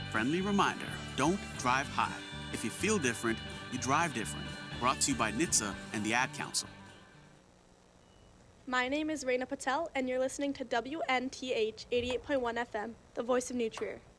Friendly reminder, don't drive high. If you feel different, you drive different. Brought to you by NHTSA and the Ad Council. My name is Raina Patel, and you're listening to WNTH 88.1 FM, the voice of New Trier.